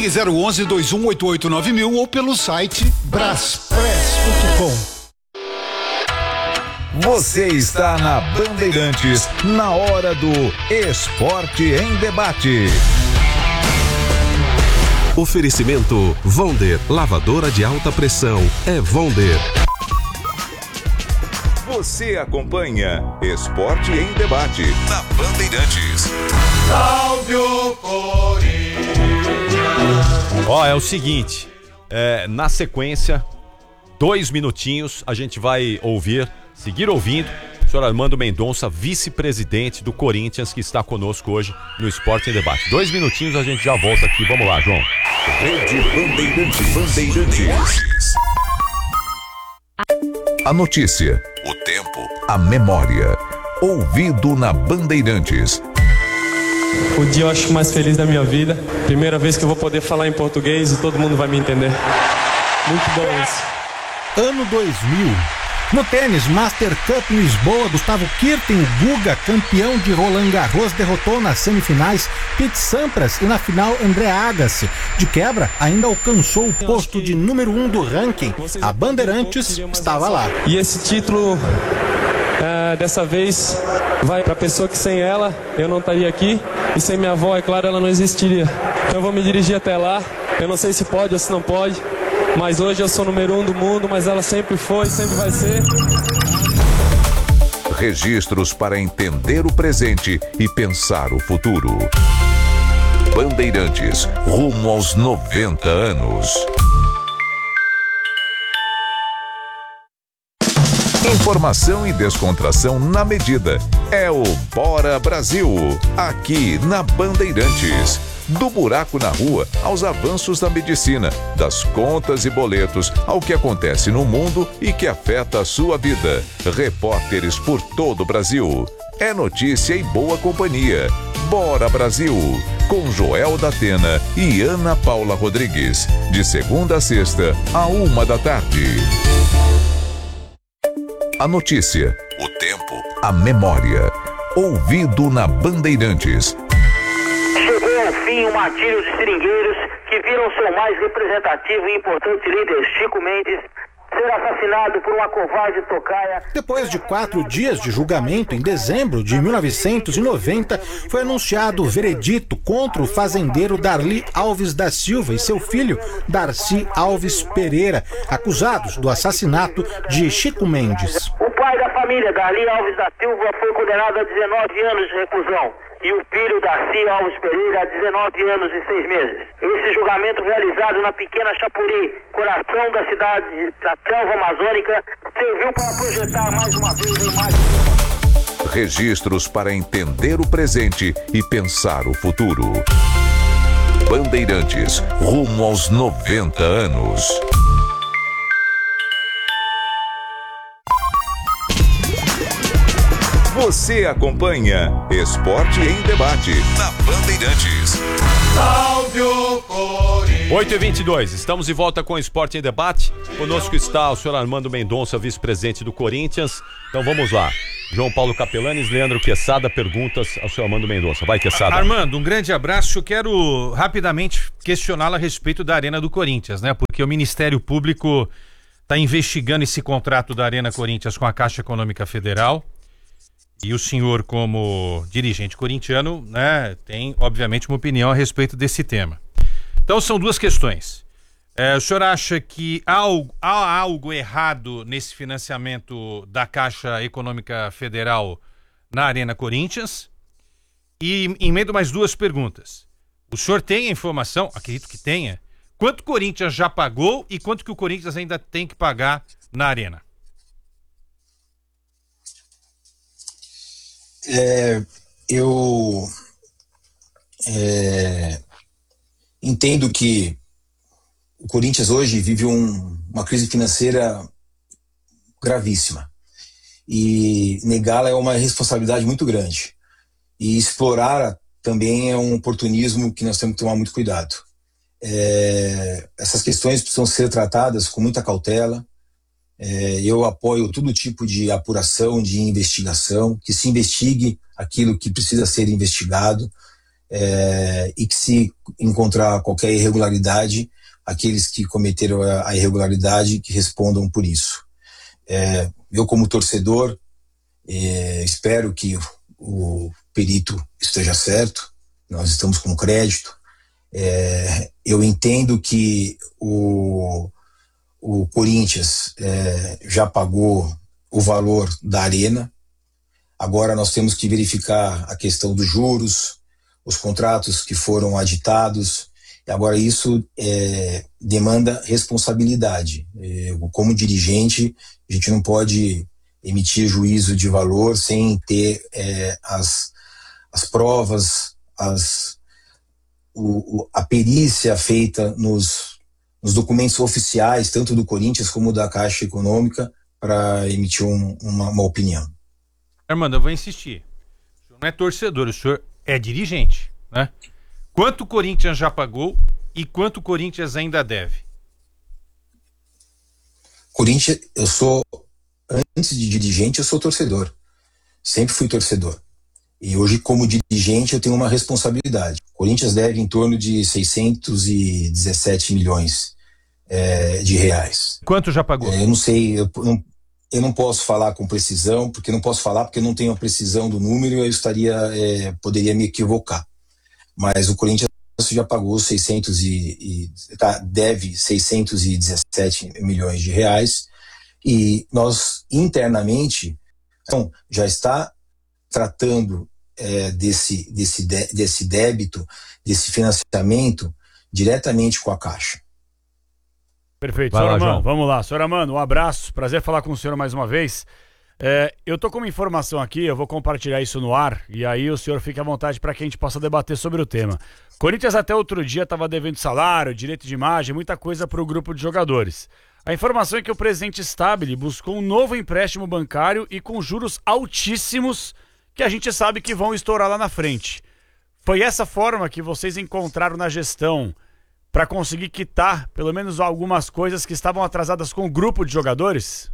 Ligue 011-2188-9000 ou pelo site braspress.com. Você está na Bandeirantes, na hora do Esporte em Debate. Oferecimento Vonder, lavadora de alta pressão, é Vonder. Você acompanha Esporte em Debate na Bandeirantes. Salve o Corinthians! Ó, é o seguinte, na sequência, 2 minutinhos, a gente vai seguir ouvindo o senhor Armando Mendonça, vice-presidente do Corinthians, que está conosco hoje no Esporte em Debate. 2 minutinhos, a gente já volta aqui. Vamos lá, João. Rede Bandeirantes. A notícia, o tempo, a memória. Ouvido na Bandeirantes. O dia eu acho mais feliz da minha vida. Primeira vez que eu vou poder falar em português e todo mundo vai me entender. Muito bom isso. Ano 2000. No tênis, Master Cup em Lisboa, Gustavo Kirten, o Guga, campeão de Roland Garros, derrotou nas semifinais Pete Sampras e na final André Agassi. De quebra, ainda alcançou o posto de número 1 do ranking. A Bandeirantes estava lá. E esse título, dessa vez, vai para a pessoa que sem ela eu não estaria aqui. E sem minha avó, é claro, ela não existiria. Então eu vou me dirigir até lá. Eu não sei se pode ou se não pode. Mas hoje eu sou número 1 do mundo, mas ela sempre foi, sempre vai ser. Registros para entender o presente e pensar o futuro. Bandeirantes, rumo aos 90 anos. Informação e descontração na medida. É o Bora Brasil, aqui na Bandeirantes. Do buraco na rua aos avanços da medicina, das contas e boletos ao que acontece no mundo e que afeta a sua vida. Repórteres por todo o Brasil. É notícia e boa companhia. Bora Brasil, com Joel da Atena e Ana Paula Rodrigues. De segunda a sexta, à 1h. A notícia, o tempo, a memória. Ouvido na Bandeirantes. Chegou ao fim o martírio de seringueiros que viram seu mais representativo e importante líder, Chico Mendes, ser assassinado por uma covarde tocaia. Depois de 4 dias de julgamento, em dezembro de 1990, foi anunciado o veredito contra o fazendeiro Darli Alves da Silva e seu filho, Darcy Alves Pereira, acusados do assassinato de Chico Mendes. O pai da família, Darli Alves da Silva, foi condenado a 19 anos de reclusão. E o filho, Darcy Alves Pereira, a 19 anos e 6 meses. Esse julgamento, realizado na pequena Chapuri, coração da cidade da selva amazônica, serviu para projetar mais uma vez a imagem. Registros para entender o presente e pensar o futuro. Bandeirantes, rumo aos 90 anos. Você acompanha Esporte em Debate na Bandeirantes. Salve o Corinthians! 8h22, estamos de volta com o Esporte em Debate. Conosco está o senhor Armando Mendonça, vice-presidente do Corinthians. Então vamos lá. João Paulo Capelanes, Leandro Quesada, perguntas ao senhor Armando Mendonça. Vai, Quesada. Armando, um grande abraço. Eu quero rapidamente questioná-lo a respeito da Arena do Corinthians, né? Porque o Ministério Público está investigando esse contrato da Arena Corinthians com a Caixa Econômica Federal. E o senhor, como dirigente corintiano, né, tem, obviamente, uma opinião a respeito desse tema. Então, são 2 questões. O senhor acha que há algo errado nesse financiamento da Caixa Econômica Federal na Arena Corinthians? E, em meio a mais 2 perguntas. O senhor tem a informação, acredito que tenha, quanto o Corinthians já pagou e quanto que o Corinthians ainda tem que pagar na Arena? Eu entendo que o Corinthians hoje vive uma crise financeira gravíssima e negá-la é uma responsabilidade muito grande e explorar também é um oportunismo que nós temos que tomar muito cuidado. Essas questões precisam ser tratadas com muita cautela. Eu apoio todo tipo de apuração, de investigação, que se investigue aquilo que precisa ser investigado. e que, se encontrar qualquer irregularidade, aqueles que cometeram a irregularidade que respondam por isso. Eu, como torcedor, espero que o perito esteja certo. Nós estamos com crédito. Eu entendo que o Corinthians já pagou o valor da arena. Agora nós temos que verificar a questão dos juros, os contratos que foram aditados. Agora isso demanda responsabilidade. Como dirigente, a gente não pode emitir juízo de valor sem ter as provas, a perícia feita nos documentos oficiais, tanto do Corinthians como da Caixa Econômica, para emitir uma opinião. Armando, eu vou insistir. O senhor não é torcedor, o senhor é dirigente, né? Quanto o Corinthians já pagou e quanto o Corinthians ainda deve? Corinthians, antes de dirigente, eu sou torcedor. Sempre fui torcedor. E hoje, como dirigente, eu tenho uma responsabilidade. O Corinthians deve em torno de 617 milhões de reais. Quanto já pagou? Eu não sei, eu não posso falar com precisão, porque eu não tenho a precisão do número, eu poderia me equivocar. Mas o Corinthians já pagou deve 617 milhões de reais, e nós internamente já está tratando desse débito, desse financiamento diretamente com a Caixa. Perfeito, senhor Armando, vamos lá. Senhor Armando, um abraço, prazer falar com o senhor mais uma vez. Eu tô com uma informação aqui, eu vou compartilhar isso no ar, e aí o senhor fique à vontade para que a gente possa debater sobre o tema. Corinthians até outro dia estava devendo salário, direito de imagem, muita coisa para o grupo de jogadores. A informação é que o presidente Stabile buscou um novo empréstimo bancário e com juros altíssimos, que a gente sabe que vão estourar lá na frente. Foi essa forma que vocês encontraram na gestão para conseguir quitar pelo menos algumas coisas que estavam atrasadas com o grupo de jogadores?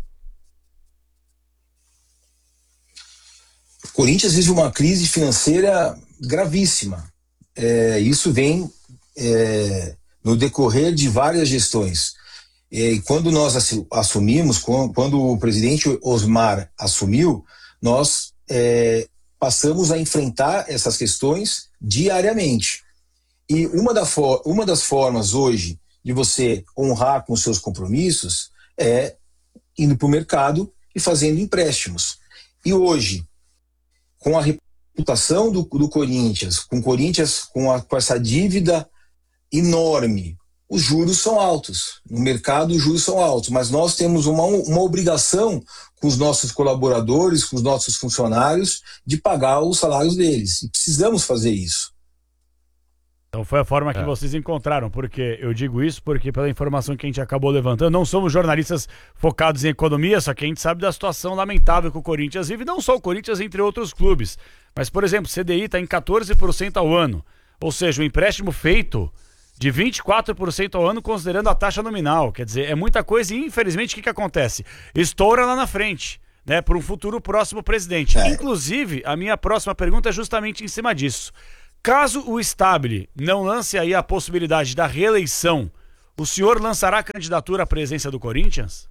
O Corinthians vive uma crise financeira gravíssima. Isso vem no decorrer de várias gestões. E quando nós assumimos, quando o presidente Osmar assumiu, nós passamos a enfrentar essas questões diariamente. E uma das formas hoje de você honrar com os seus compromissos é indo para o mercado e fazendo empréstimos. E hoje, com a reputação do Corinthians, com essa dívida enorme, os juros são altos. No mercado, os juros são altos, mas nós temos uma obrigação com os nossos colaboradores, com os nossos funcionários, de pagar os salários deles. E precisamos fazer isso. Então foi a forma que vocês encontraram, porque eu digo isso porque pela informação que a gente acabou levantando, não somos jornalistas focados em economia, só que a gente sabe da situação lamentável que o Corinthians vive, não só o Corinthians, entre outros clubes. Mas, por exemplo, o CDI está em 14% ao ano, ou seja, o empréstimo feito de 24% ao ano considerando a taxa nominal, quer dizer, é muita coisa e infelizmente o que acontece? Estoura lá na frente, né, para um futuro próximo presidente. Inclusive, a minha próxima pergunta é justamente em cima disso. Caso o Stabile não lance aí a possibilidade da reeleição, o senhor lançará a candidatura à presidência do Corinthians?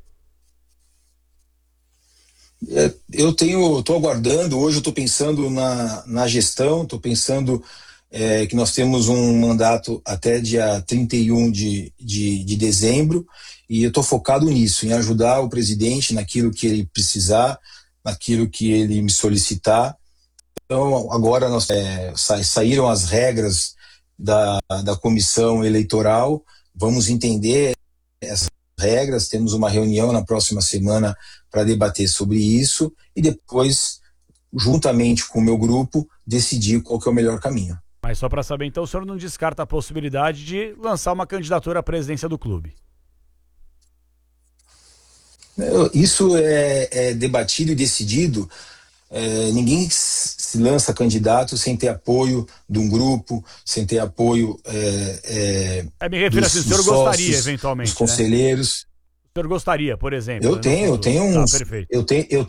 Eu estou aguardando, hoje eu estou pensando na gestão, estou pensando que nós temos um mandato até dia 31 de dezembro, e eu estou focado nisso, em ajudar o presidente naquilo que ele precisar, naquilo que ele me solicitar. Então, agora saíram as regras da comissão eleitoral, vamos entender essas regras, temos uma reunião na próxima semana para debater sobre isso e depois, juntamente com o meu grupo, decidir qual que é o melhor caminho. Mas só para saber, então, o senhor não descarta a possibilidade de lançar uma candidatura à presidência do clube? Isso é debatido e decidido. Ninguém se lança candidato sem ter apoio de um grupo, sem ter apoio me refiro assim, o senhor gostaria, eventualmente, dos conselheiros. Né? O senhor gostaria, por exemplo?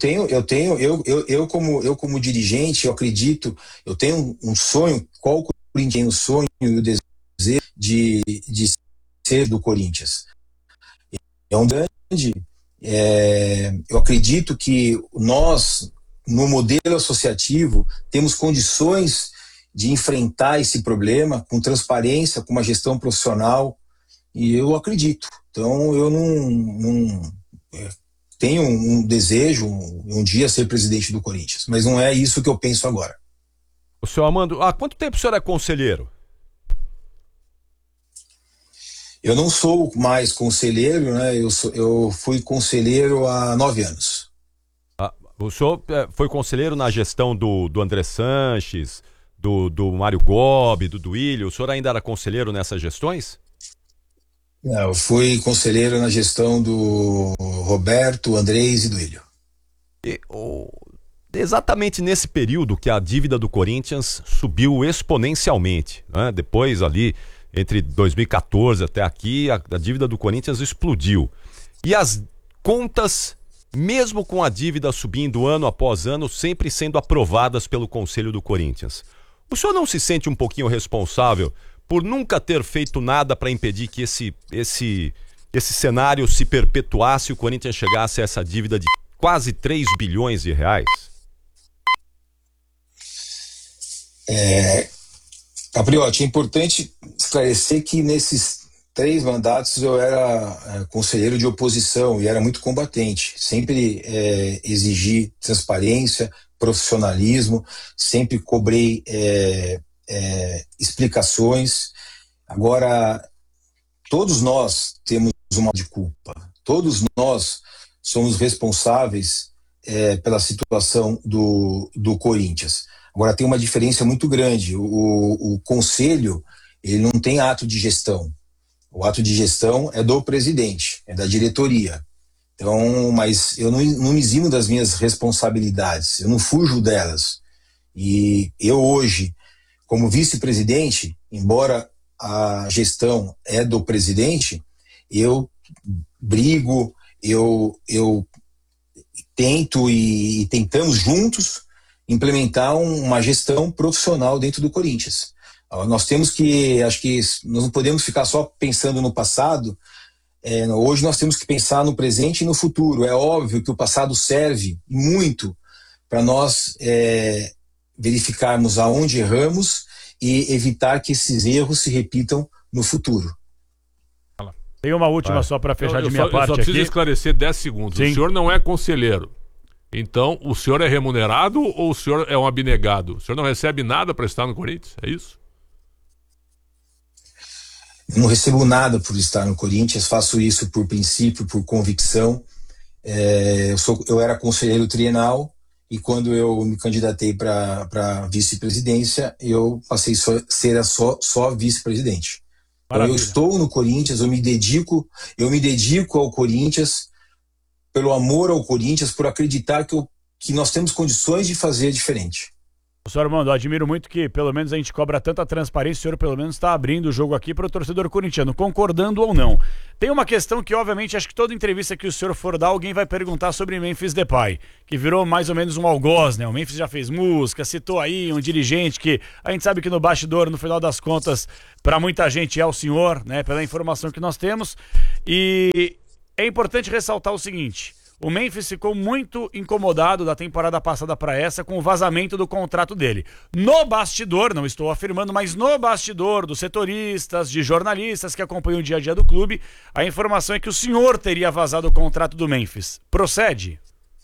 Eu como dirigente, eu acredito, eu tenho um sonho, qual o tem o sonho e o desejo de ser do Corinthians. É um grande... eu acredito que nós, no modelo associativo, temos condições de enfrentar esse problema com transparência, com uma gestão profissional, e eu acredito. Então, eu não tenho um desejo um dia ser presidente do Corinthians, mas não é isso que eu penso agora. O senhor Armando, há quanto tempo o senhor é conselheiro? Eu não sou mais conselheiro, né? Eu fui conselheiro há 9 anos. O senhor foi conselheiro na gestão do André Sanches, do Mário Gobi, do Duílio. O senhor ainda era conselheiro nessas gestões? Não, eu fui conselheiro na gestão do Roberto, Andrés e Duílio. Exatamente nesse período que a dívida do Corinthians subiu exponencialmente, né? Depois ali, entre 2014 até aqui, a dívida do Corinthians explodiu. E as contas, mesmo com a dívida subindo ano após ano, sempre sendo aprovadas pelo Conselho do Corinthians. O senhor não se sente um pouquinho responsável por nunca ter feito nada para impedir que esse cenário se perpetuasse e o Corinthians chegasse a essa dívida de quase 3 bilhões de reais? Capriotti, é importante esclarecer que nesses 3 mandatos eu era conselheiro de oposição e era muito combatente. Sempre exigi transparência, profissionalismo, sempre cobrei explicações. Agora, todos nós temos uma de culpa. Todos nós somos responsáveis pela situação do Corinthians. Agora, tem uma diferença muito grande. O conselho, ele não tem ato de gestão. O ato de gestão é do presidente, é da diretoria. Então, mas eu não me eximo das minhas responsabilidades, eu não fujo delas. E eu hoje, como vice-presidente, embora a gestão é do presidente, eu brigo, eu tento e tentamos juntos implementar uma gestão profissional dentro do Corinthians. Nós temos que, acho que nós não podemos ficar só pensando no passado. Hoje nós temos que pensar no presente e no futuro. É óbvio que o passado serve muito para nós verificarmos aonde erramos e evitar que esses erros se repitam no futuro. Tem uma última só para fechar de minha parte. Eu só preciso aqui. esclarecer 10 segundos. Sim. O senhor não é conselheiro. Então, o senhor é remunerado ou o senhor é um abnegado? O senhor não recebe nada para estar no Corinthians? É isso? Eu não recebo nada por estar no Corinthians, faço isso por princípio, por convicção. Eu era conselheiro trienal e quando eu me candidatei para vice-presidência, eu passei a ser só vice-presidente. Então, eu estou no Corinthians, eu me dedico ao Corinthians pelo amor ao Corinthians, por acreditar que nós temos condições de fazer diferente. Senhor Armando, eu admiro muito que pelo menos a gente cobra tanta transparência, o senhor pelo menos está abrindo o jogo aqui para o torcedor corintiano, concordando ou não. Tem uma questão que obviamente acho que toda entrevista que o senhor for dar, alguém vai perguntar sobre Memphis Depay, que virou mais ou menos um algoz, né? O Memphis já fez música, citou aí um dirigente que a gente sabe que no bastidor, no final das contas, para muita gente é o senhor, né? Pela informação que nós temos. E é importante ressaltar o seguinte: o Memphis ficou muito incomodado da temporada passada para essa com o vazamento do contrato dele. No bastidor, não estou afirmando, mas no bastidor dos setoristas, de jornalistas que acompanham o dia a dia do clube, a informação é que o senhor teria vazado o contrato do Memphis. Procede?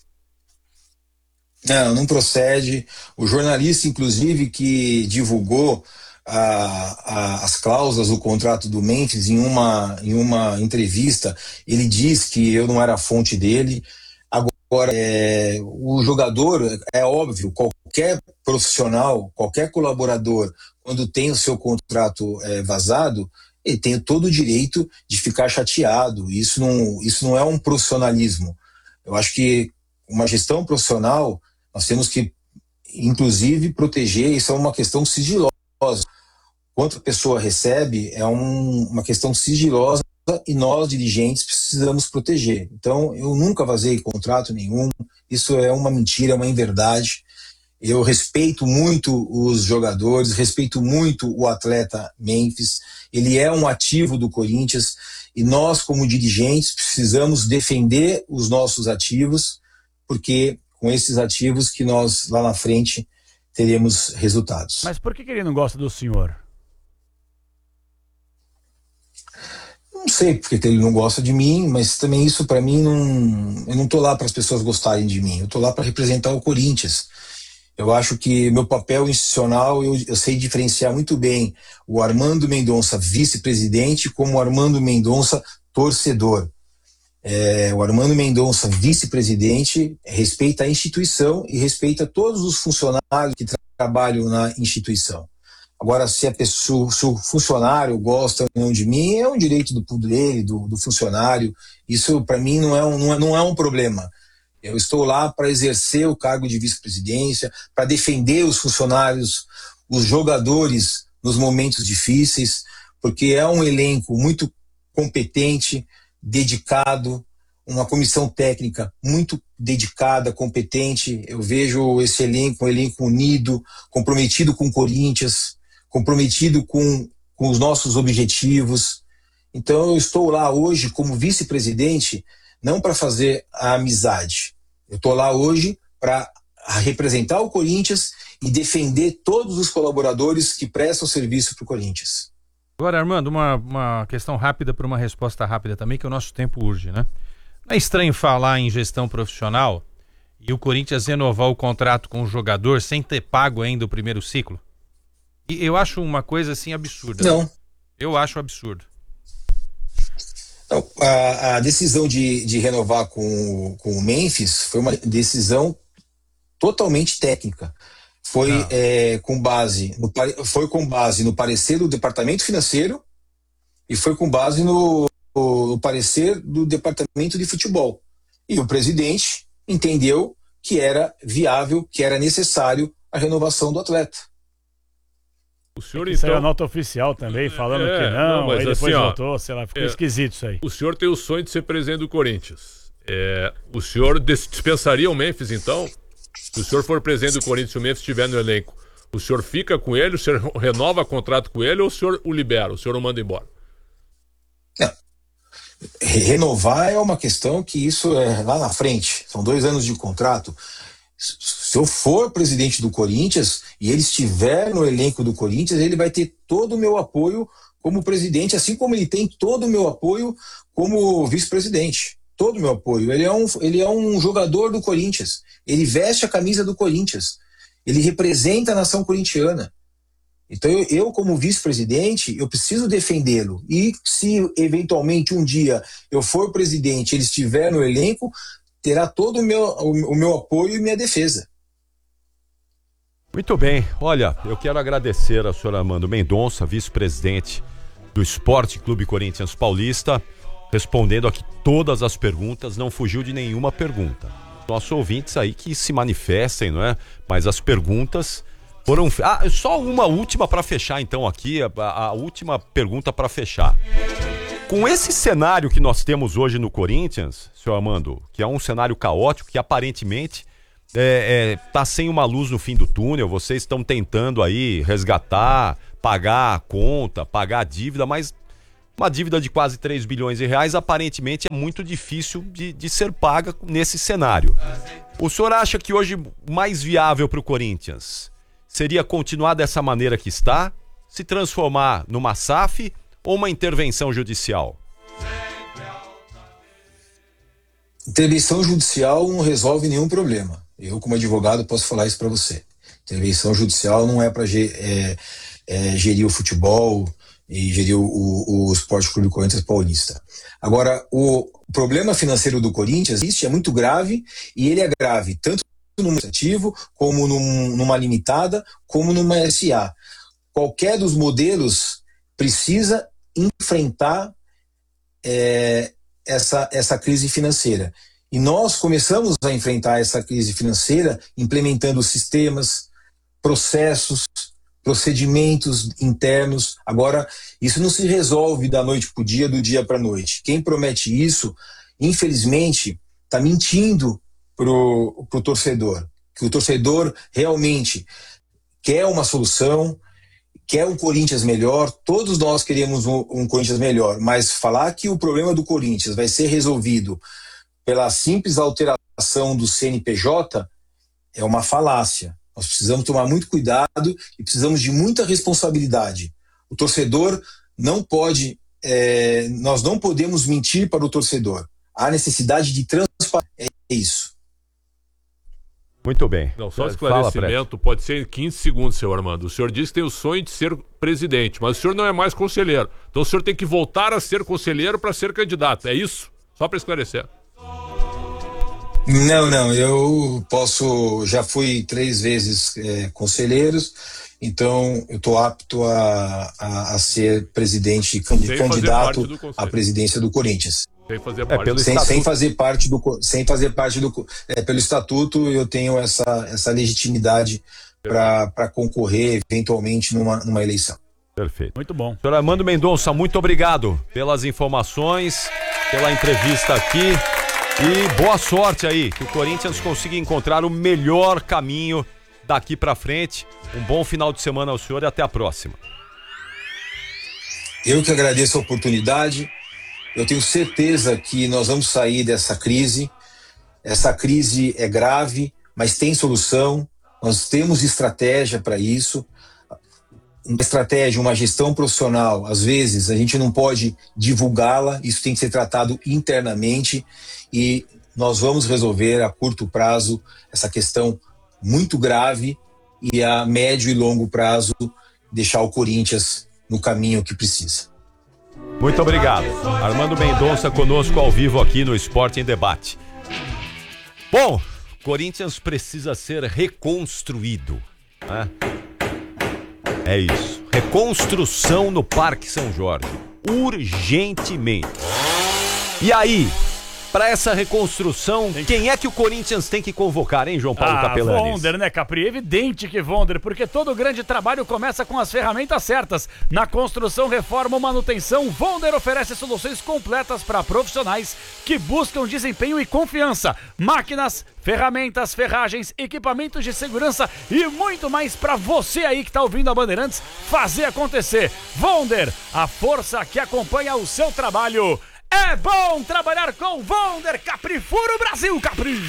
Não procede. O jornalista, inclusive, que divulgou as cláusulas do contrato do Memphis em uma entrevista, ele diz que eu não era a fonte dele. Agora, o jogador, é óbvio, qualquer profissional, qualquer colaborador, quando tem o seu contrato vazado, ele tem todo o direito de ficar chateado. Isso não é um profissionalismo. Eu acho que uma gestão profissional, nós temos que, inclusive, proteger. Isso é uma questão sigilosa. Quanto a pessoa recebe é uma questão sigilosa e nós, dirigentes, precisamos proteger. Então, eu nunca vazei contrato nenhum, isso é uma mentira, é uma inverdade. Eu respeito muito os jogadores, respeito muito o atleta Memphis. Ele é um ativo do Corinthians e nós, como dirigentes, precisamos defender os nossos ativos, porque com esses ativos que nós, lá na frente, teremos resultados. Mas por que ele não gosta do senhor? Não sei porque ele não gosta de mim, mas também isso para mim eu não tô lá para as pessoas gostarem de mim, eu tô lá para representar o Corinthians. Eu acho que meu papel institucional, eu sei diferenciar muito bem o Armando Mendonça, vice-presidente, como o Armando Mendonça, torcedor. O Armando Mendonça, vice-presidente, respeita a instituição e respeita todos os funcionários que trabalham na instituição. Agora, se o funcionário gosta ou não de mim, é um direito dele, do funcionário. Isso, para mim, não é um problema. Eu estou lá para exercer o cargo de vice-presidência, para defender os funcionários, os jogadores nos momentos difíceis, porque é um elenco muito competente, dedicado, uma comissão técnica muito dedicada, competente. Eu vejo esse elenco, um elenco unido, comprometido com o Corinthians, comprometido com os nossos objetivos. Então eu estou lá hoje como vice-presidente, não para fazer a amizade. Eu estou lá hoje para representar o Corinthians e defender todos os colaboradores que prestam serviço para o Corinthians. Agora, Armando, uma questão rápida para uma resposta rápida também, que o nosso tempo urge, né? Não é estranho falar em gestão profissional e o Corinthians renovar o contrato com o jogador sem ter pago ainda o primeiro ciclo? E eu acho uma coisa assim absurda. Não. Eu acho absurdo. Não, a decisão de renovar com o Memphis foi uma decisão totalmente técnica. Foi com base no parecer do Departamento Financeiro e foi com base no parecer do Departamento de Futebol. E o presidente entendeu que era viável, que era necessário a renovação do atleta. O senhor, então... Saiu a nota oficial também, falando que não, mas aí depois assim, voltou, sei lá, ficou esquisito isso aí. O senhor tem o sonho de ser presidente do Corinthians. O senhor dispensaria o Memphis, então? Se o senhor for presidente do Corinthians e o Memphis estiver no elenco, o senhor fica com ele, o senhor renova contrato com ele ou o senhor o libera, o senhor o manda embora? Não. Renovar é uma questão que isso é lá na frente, são 2 anos de contrato. Se eu for presidente do Corinthians e ele estiver no elenco do Corinthians, ele vai ter todo o meu apoio como presidente, assim como ele tem todo o meu apoio como vice-presidente. Todo o meu apoio. Ele é um jogador do Corinthians. Ele veste a camisa do Corinthians. Ele representa a nação corintiana. Então eu como vice-presidente, eu preciso defendê-lo. E se eventualmente um dia eu for presidente e ele estiver no elenco, terá todo o meu apoio e minha defesa. Muito bem. Olha, eu quero agradecer ao senhor Armando Mendonça, vice-presidente do Esporte Clube Corinthians Paulista, respondendo aqui todas as perguntas, não fugiu de nenhuma pergunta. Nossos ouvintes aí que se manifestem, não é? Mas as perguntas foram... só uma última para fechar então aqui, a última pergunta para fechar. Com esse cenário que nós temos hoje no Corinthians, senhor Armando, que é um cenário caótico, que aparentemente tá sem uma luz no fim do túnel, vocês estão tentando aí resgatar, pagar a conta, pagar a dívida, mas uma dívida de quase 3 bilhões de reais aparentemente é muito difícil de ser paga nesse cenário. O senhor acha que hoje o mais viável para o Corinthians seria continuar dessa maneira que está, se transformar numa SAF ou uma intervenção judicial? Intervenção judicial não resolve nenhum problema. Eu, como advogado, posso falar isso para você. Intervenção judicial não é para gerir o futebol e gerir o Esporte Clube Corinthians Paulista. Agora, o problema financeiro do Corinthians é muito grave, e ele é grave tanto num ativo, como numa limitada, como numa SA. Qualquer dos modelos precisa enfrentar essa crise financeira. E nós começamos a enfrentar essa crise financeira implementando sistemas, processos, procedimentos internos. Agora, isso não se resolve da noite para o dia, do dia para a noite. Quem promete isso, infelizmente, está mentindo pro torcedor. que o torcedor realmente quer uma solução, quer um Corinthians melhor. Todos nós queremos um Corinthians melhor, mas falar que o problema do Corinthians vai ser resolvido pela simples alteração do CNPJ é uma falácia. Nós precisamos tomar muito cuidado e precisamos de muita responsabilidade. O torcedor não pode, nós não podemos mentir para o torcedor. Há necessidade de transparência, é isso. Muito bem. Não, só esclarecimento, pode ser em 15 segundos, senhor Armando. O senhor disse que tem o sonho de ser presidente, mas o senhor não é mais conselheiro. Então o senhor tem que voltar a ser conselheiro para ser candidato, é isso? Só para esclarecer. Não, eu já fui 3 vezes conselheiros, então eu estou apto a ser presidente, candidato à presidência do Corinthians. Sem fazer parte sem fazer parte pelo estatuto, eu tenho essa legitimidade para concorrer eventualmente numa eleição. Perfeito. Muito bom. Senhor Armando Mendonça, muito obrigado pelas informações, pela entrevista aqui. E boa sorte aí, que o Corinthians consiga encontrar o melhor caminho daqui pra frente. Um bom final de semana ao senhor e até a próxima. Eu que agradeço a oportunidade. Eu tenho certeza que nós vamos sair dessa crise. Essa crise é grave, mas tem solução. Nós temos estratégia para isso. Uma estratégia, uma gestão profissional, às vezes a gente não pode divulgá-la, isso tem que ser tratado internamente e nós vamos resolver a curto prazo essa questão muito grave e a médio e longo prazo deixar o Corinthians no caminho que precisa. Muito obrigado. Armando Mendonça conosco ao vivo aqui no Esporte em Debate. Bom, Corinthians precisa ser reconstruído, né? É isso. Reconstrução no Parque São Jorge. Urgentemente. E aí, para essa reconstrução, quem é que o Corinthians tem que convocar, hein, João Paulo Capelani? Wonder, né, Capri? Evidente que Wonder, porque todo grande trabalho começa com as ferramentas certas. Na construção, reforma ou manutenção, Wonder oferece soluções completas para profissionais que buscam desempenho e confiança. Máquinas, ferramentas, ferragens, equipamentos de segurança e muito mais para você aí que tá ouvindo a Bandeirantes fazer acontecer. Wonder, a força que acompanha o seu trabalho. É bom trabalhar com Wonder. Capri, fura o Brasil, Capri!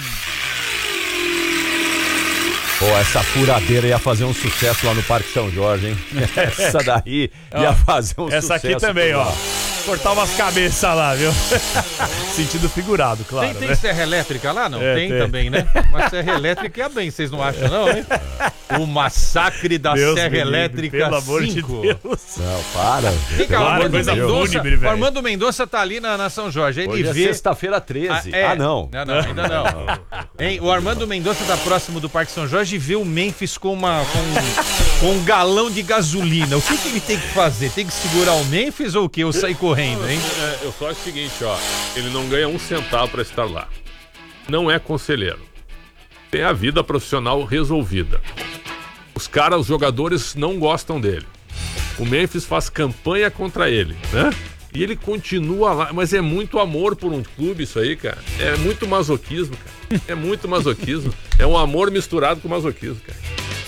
Pô, essa furadeira ia fazer um sucesso lá no Parque São Jorge, hein? Essa daí ia fazer um sucesso. Essa aqui também, ó. Cortar umas cabeças lá, viu? Sentido figurado, claro. Tem né? serra elétrica lá, não? Tem também, né? Mas serra elétrica é bem, vocês não acham, não, hein? O massacre da serra elétrica pelo amor 5. De Deus. Não, para. O Armando Mendonça tá ali na São Jorge. Ele hoje vê... é sexta-feira 13. Não. Não, ainda não. Hein? O Armando Mendonça tá próximo do Parque São Jorge e vê o Memphis com um galão de gasolina. O que ele tem que fazer? Tem que segurar o Memphis ou o quê? Ou sair correndo, hein? Eu só acho o seguinte, ó. Ele não ganha um centavo pra estar lá. Não é conselheiro. Tem a vida profissional resolvida. Os jogadores não gostam dele. O Memphis faz campanha contra ele, né? E ele continua lá. Mas é muito amor por um clube isso aí, cara. É muito masoquismo, cara. É muito masoquismo. É um amor misturado com masoquismo, cara.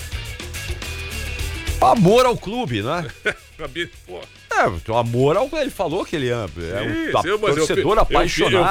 Amor ao clube, né? Pô. O amor ao que ele falou que ele ama. É um torcedor apaixonado.